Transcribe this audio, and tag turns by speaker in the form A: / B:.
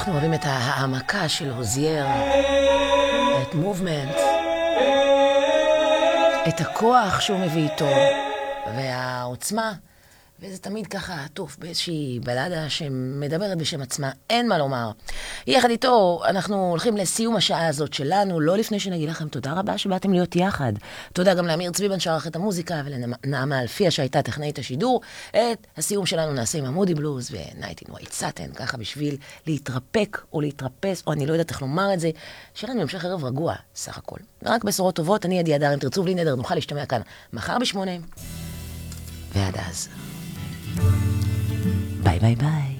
A: אנחנו אוהבים את העמקה של הוזייר, את מובמנט, את הכוח שהוא מביא איתו, והעוצמה, וזה תמיד ככה עטוף באיזושהי בלדה שמדברת בשם עצמה, אין מה לומר. יחד איתו אנחנו הולכים לסיום השעה הזאת שלנו, לא לפני שנגיד לכם תודה רבה שבאתם להיות יחד. תודה גם לאמיר צביבן שערך את המוזיקה, ולנעמה אלפיה שהייתה טכנאית השידור. את הסיום שלנו נעשה עם המודי בלוז ונייט אין ווייט סאטן, ככה בשביל להתרפק או להתרפס, או אני לא יודעת איך לומר את זה. שיהיה לנו המשך ערב רגוע, סך הכל. רק בשורות טובות, אני עדי אדר, אם תרצו בלי נדר, נוכל להשתמע כאן מחר ב8. ועד אז. ביי ביי ביי.